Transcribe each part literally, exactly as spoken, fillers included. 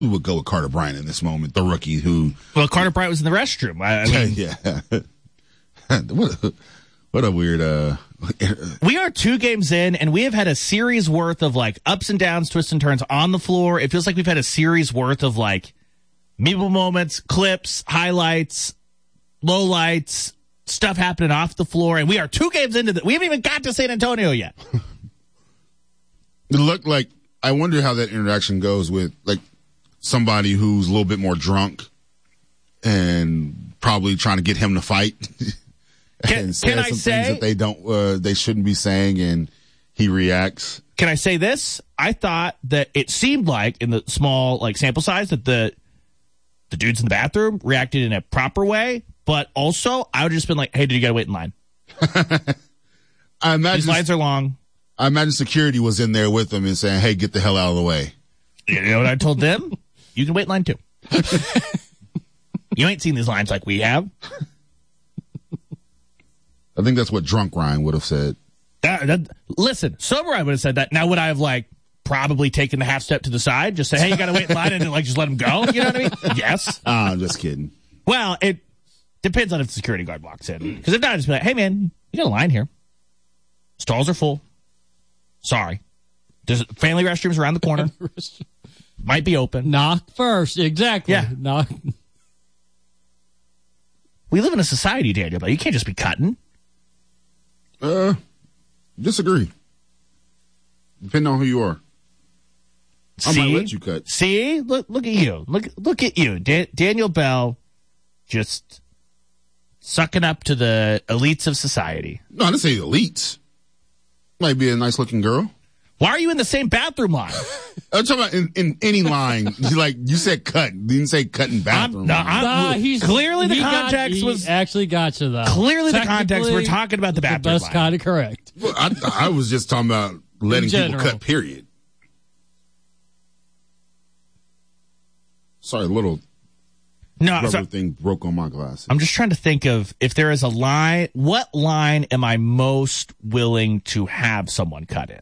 we would go with Carter Bryant in this moment, the rookie who. Well, Carter Bryant was in the restroom. I, I mean, yeah. what, a, what a weird. Uh, we are two games in, and we have had a series worth of like ups and downs, twists and turns on the floor. It feels like we've had a series worth of like memeable moments, clips, highlights, lowlights, stuff happening off the floor, and we are two games into that. We haven't even got to San Antonio yet. It looked like, I wonder how that interaction goes with like somebody who's a little bit more drunk and probably trying to get him to fight. Can, and says can I some say things that they don't, uh, they shouldn't be saying, and he reacts. Can I say this? I thought that it seemed like in the small like sample size that the the dudes in the bathroom reacted in a proper way, but also I would have just been like, "Hey, did you gotta wait in line? I imagine These lines are long." I imagine security was in there with them and saying, "Hey, get the hell out of the way." You know what I told them? You can wait in line too. You ain't seen these lines like we have. I think that's what drunk Ryan would have said. That, that, listen, sober I would have said that. Now would I have like probably taken the half step to the side, just say, "Hey, you got to wait in line," and then, like just let him go? You know what I mean? Yes. Oh, I'm just kidding. Well, it depends on if the security guard walks in. Because if not, I'd just be like, "Hey, man, you got a line here. Stalls are full. Sorry. There's family restrooms around the corner. Might be open. Knock first. Exactly. Yeah. Knock. We live in a society, Daniel, but you can't just be cutting. Uh, disagree. Depending on who you are. I See? might let you cut. See? Look look at you. Look look at you. Da- Daniel Bell just sucking up to the elites of society. No, I didn't say elites. Might be a nice looking girl. Why are you in the same bathroom line? I'm talking about in, in any line. Like you said cut. You didn't say cut in bathroom. I'm, no, line. I'm, Nah, he's, clearly the he got- context he was actually got you though. clearly the context Technically, we're talking about the bathroom That's line. kind of correct. Well, I, I was just talking about letting In people general. cut, period. Sorry, a little No, rubber so, thing broke on my glasses. I'm just trying to think of if there is a line. What line am I most willing to have someone cut in?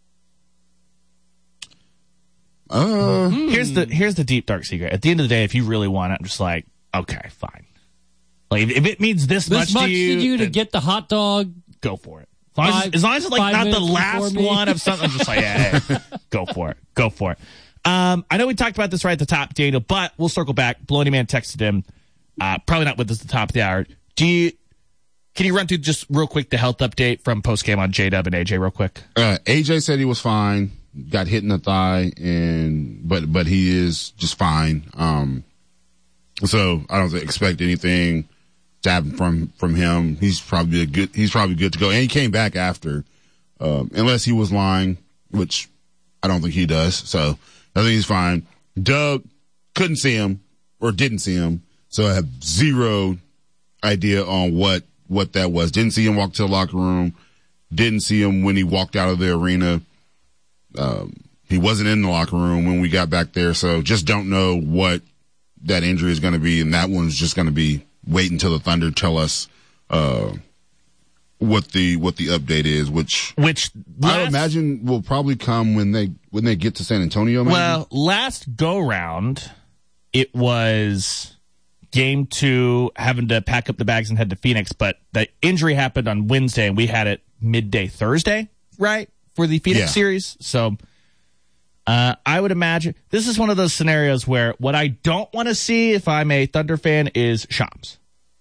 Uh, Here's the here's the deep dark secret. At the end of the day, if you really want it, I'm just like, okay, fine. Like if, if it means this, This much, much to you, to you to then get the hot dog. go for it. As long as, Five- as long as it's like five not the minutes last before me. one of something, I'm just like, yeah, hey, go for it, go for it. Um, I know we talked about this right at the top, Daniel, but we'll circle back. Baloney Man texted him, uh, probably not with us at the top of the hour. Do you? Can you run through just real quick the health update from postgame on J Dub and A J real quick? uh, A J said he was fine. Got hit in the thigh, and but but he is just fine. Um, so I don't expect anything to happen from from him. He's probably a good. He's probably good to go, and he came back after, um, unless he was lying, which I don't think he does. So I think he's fine. Doug couldn't see him or didn't see him, so I have zero idea on what what that was. Didn't see him walk to the locker room. Didn't see him when he walked out of the arena. Um, he wasn't in the locker room when we got back there, so just don't know what that injury is going to be, and that one's just going to be wait until the Thunder tell us uh, what the what the update is, which Which I last- imagine will probably come when they when they get to San Antonio. Maybe? Well, last go round, it was game two, having to pack up the bags and head to Phoenix, but the injury happened on Wednesday, and we had it midday Thursday, right, for the Phoenix Yeah. series. So uh, I would imagine this is one of those scenarios where what I don't want to see if I'm a Thunder fan is Shams.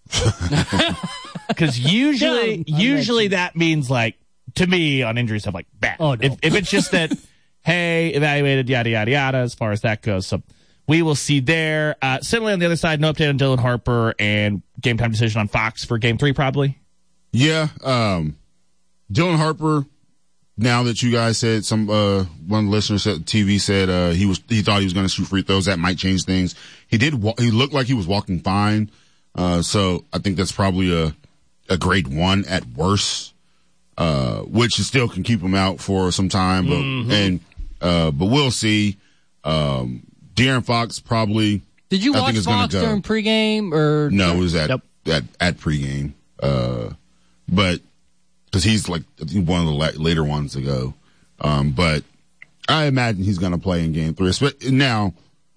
Because usually, Yeah, I usually mentioned- that means like, to me on injury stuff, like bad. Oh, no. if, if it's just that, hey, evaluated, yada, yada, yada, as far as that goes. So we will see there. Uh, similarly, on the other side, no update on Dylan Harper and game time decision on Fox for game three, probably. Yeah, um, Dylan Harper. Now that you guys said some, uh, one listener said T V said uh, he was he thought he was going to shoot free throws. That might change things. He did. Wa- he looked like he was walking fine. Uh, so I think that's probably a a grade one at worst, uh, which still can keep him out for some time. But Mm-hmm. and uh, but we'll see. Um, De'Aaron Fox probably. Did you I watch think it's gonna Fox go. during pregame or No, it was at Yep. at, at pregame. Uh, but because he's like I think one of the la- later ones to go. Um, but I imagine he's going to play in game three. Espe- Now,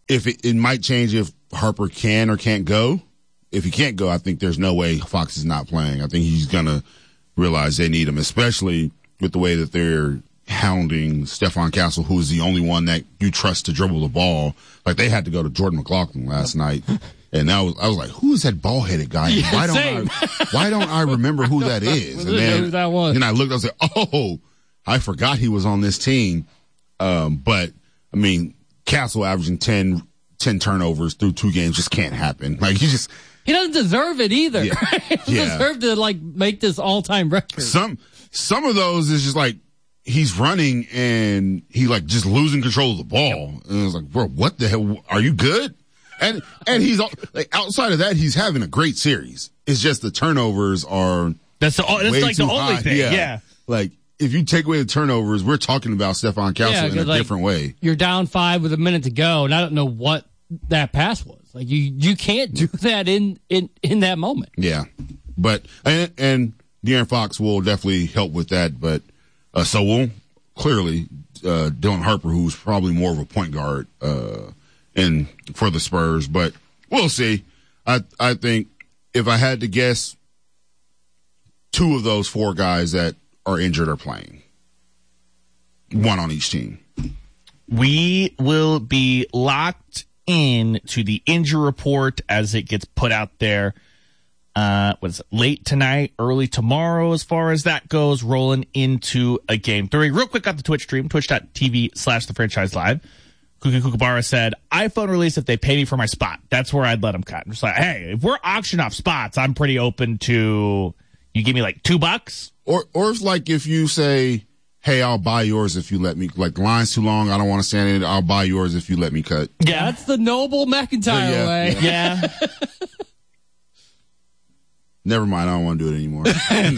if it, it might change if Harper can or can't go. If he can't go, I think there's no way Fox is not playing. I think he's going to realize they need him, especially with the way that they're hounding Stephon Castle, who is the only one that you trust to dribble the ball. Like, they had to go to Jordan McLaughlin last night. And I was, I was like, who is that ball-headed guy? Yeah, why don't same. I, why don't I remember who that is? And Who then, that was. then I looked, I was like, oh, I forgot he was on this team. Um, but I mean, Castle averaging ten, ten turnovers through two games just can't happen. Like, he just, He doesn't deserve it either. Yeah. he doesn't Yeah. deserve to like make this all-time record. some, some of those is just like, he's running and he like just losing control of the ball. And I was like, bro, what the hell? Are you good? And, and he's like, outside of that, he's having a great series. It's just the turnovers are That's the that's way like the too only high. thing. Yeah. Yeah. Like, if you take away the turnovers, we're talking about Stephon Castle Yeah, in a 'cause, like, different way. You're down five with a minute to go, and I don't know what that pass was. Like you, you can't do that in in in that moment. Yeah. But, and, and De'Aaron Fox will definitely help with that. But, uh, so will clearly, uh, Dylan Harper, who's probably more of a point guard, uh, in, for the Spurs. But we'll see. I, I think if I had to guess, two of those four guys that are injured are playing. One on each team. We will be locked in to the injury report as it gets put out there. Uh, what is it? Late tonight, early tomorrow, as far as that goes, rolling into a game three. Real quick on the Twitch stream, twitch.tv slash the franchise live. Kuka Kookaburra said, iPhone release if they pay me for my spot. That's where I'd let them cut. I'm just like, hey, if we're auctioning off spots, I'm pretty open to, you give me like two bucks. Or, or if like if you say, hey, I'll buy yours if you let me, like the line's too long, I don't want to stand in it, I'll buy yours if you let me cut. Yeah. That's the Noble McIntyre Yeah, way. Yeah. Never mind, I don't want to do it anymore.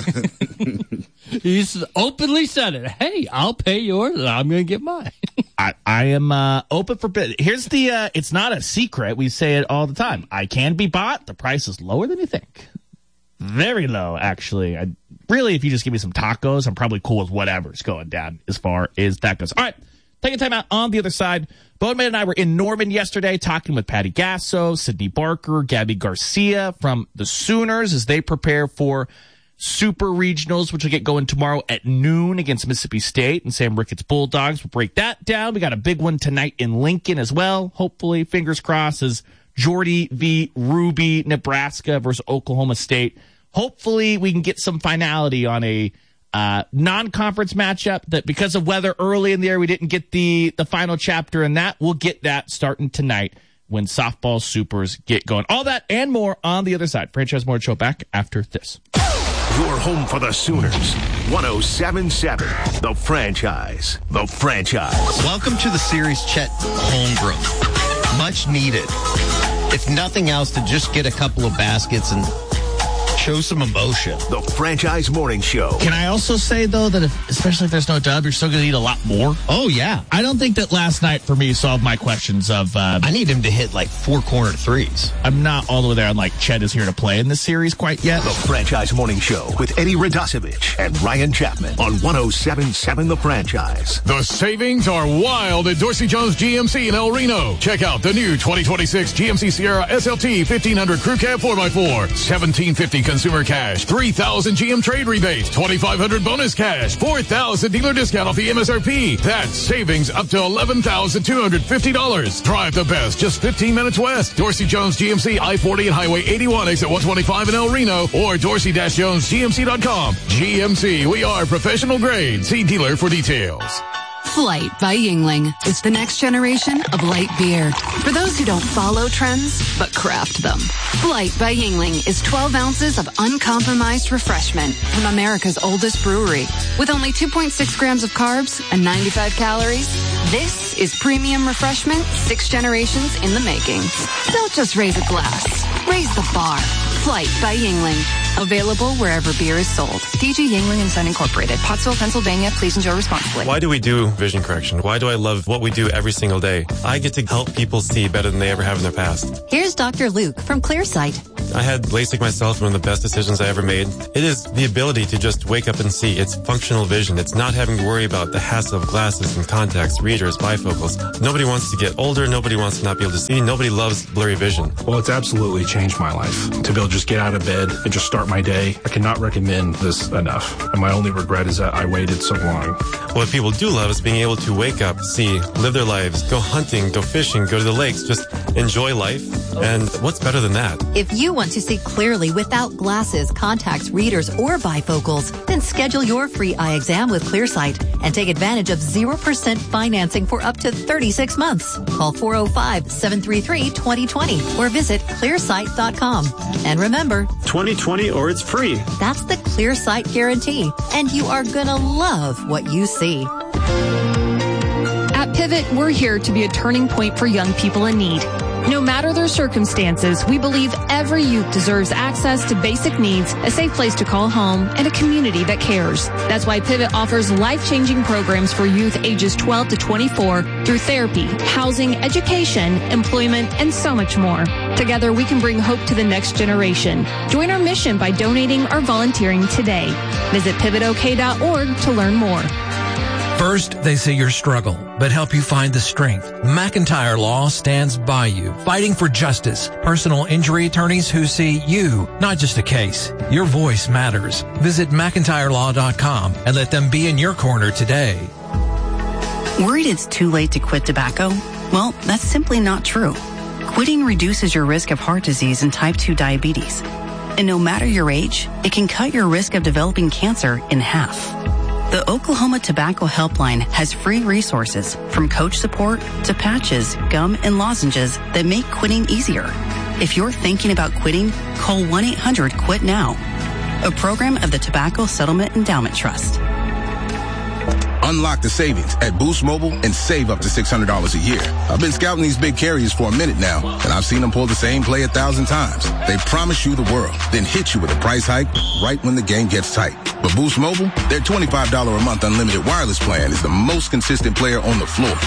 He's openly said it. Hey, I'll pay yours, and I'm going to get mine. I, I am uh, open for bid. Here's the, uh, it's not a secret. We say it all the time. I can be bought. The price is lower than you think. Very low, actually. I really, if you just give me some tacos, I'm probably cool with whatever's going down as far as that goes. All right, take a time out on the other side. Boneman and I were in Norman yesterday talking with Patty Gasso, Sydney Barker, Gabby Garcia from the Sooners as they prepare for Super Regionals, which will get going tomorrow at noon against Mississippi State and Sam Ricketts Bulldogs. We'll break that down. We got a big one tonight in Lincoln as well. Hopefully, fingers crossed, as Jordy v. Ruby, Nebraska versus Oklahoma State. Hopefully, we can get some finality on a uh, non-conference matchup that because of weather early in the year, we didn't get the, the final chapter in that. We'll get that starting tonight when softball supers get going. All that and more on the other side. Franchise Morning Show back after this. Your home for the Sooners. one oh seven point seven. The Franchise. The Franchise. Welcome to the series, Chet Holmgren. Much needed. If nothing else, to just get a couple of baskets and show some emotion. The Franchise Morning Show. Can I also say, though, that if, especially if there's no dub, you're still going to need a lot more? Oh, yeah. I don't think that last night for me solved my questions of, uh, I need him to hit like four corner threes. I'm not all the way there on like Chet is here to play in this series quite yet. The Franchise Morning Show with Eddie Radosevich and Ryan Chapman on one oh seven point seven The Franchise. The savings are wild at Dorsey Jones G M C in El Reno. Check out the new twenty twenty-six G M C Sierra S L T fifteen hundred Crew Cab four by four, seventeen fifty consumer cash, three thousand G M trade rebate, twenty-five hundred bonus cash, four thousand dealer discount off the M S R P. That's savings up to eleven thousand two hundred fifty dollars. Drive the best, just fifteen minutes west. Dorsey Jones G M C I forty and Highway eighty-one, exit one twenty-five in El Reno, or dorsey jones g m c dot com. G M C, we are professional grade. See dealer for details. Flight by Yingling is the next generation of light beer. For those who don't follow trends, but craft them. Flight by Yingling is twelve ounces of uncompromised refreshment from America's oldest brewery. With only two point six grams of carbs and ninety-five calories, this is premium refreshment six generations in the making. Don't just raise a glass. Raise the bar. Flight by Yingling. Available wherever beer is sold. D G Yingling and Son Incorporated, Pottsville, Pennsylvania. Please enjoy responsibly. Why do we do vision correction? Why do I love what we do every single day? I get to help people see better than they ever have in their past. Here's Doctor Luke from Clearsight. I had LASIK myself, one of the best decisions I ever made. It is the ability to just wake up and see. It's functional vision. It's not having to worry about the hassle of glasses and contacts, readers, bifocals. Nobody wants to get older. Nobody wants to not be able to see. Nobody loves blurry vision. Well, it's absolutely changed my life. To be able to just get out of bed and just start my day, I cannot recommend this enough. And my only regret is that I waited so long. What people do love is being able to wake up, see, live their lives, go hunting, go fishing, go to the lakes, just enjoy life. And what's better than that? If you want to see clearly without glasses, contacts, readers, or bifocals, then schedule your free eye exam with Clearsight and take advantage of zero percent financing for up to thirty-six months. Call four oh five, seven three three, two oh two oh or visit clearsight dot com. And remember, twenty twenty or it's free. That's the Clearsight guarantee, and you are gonna love what you see. At Pivot, we're here to be a turning point for young people in need. No matter their circumstances, we believe every youth deserves access to basic needs, a safe place to call home, and a community that cares. That's why Pivot offers life-changing programs for youth ages twelve to twenty-four through therapy, housing, education, employment, and so much more. Together, we can bring hope to the next generation. Join our mission by donating or volunteering today. Visit pivot o k dot org to learn more. First, they say your struggle, but help you find the strength. McIntyre Law stands by you, fighting for justice. Personal injury attorneys who see you, not just a case. Your voice matters. Visit mcintyre law dot com and let them be in your corner today. Worried it's too late to quit tobacco? Well, that's simply not true. Quitting reduces your risk of heart disease and type two diabetes. And no matter your age, it can cut your risk of developing cancer in half. The Oklahoma Tobacco Helpline has free resources from coach support to patches, gum, and lozenges that make quitting easier. If you're thinking about quitting, call one eight hundred quit now, a program of the Tobacco Settlement Endowment Trust. Unlock the savings at Boost Mobile and save up to six hundred dollars a year. I've been scouting these big carriers for a minute now, and I've seen them pull the same play a thousand times. They promise you the world, then hit you with a price hike right when the game gets tight. But Boost Mobile, their twenty-five dollars a month unlimited wireless plan is the most consistent player on the floor.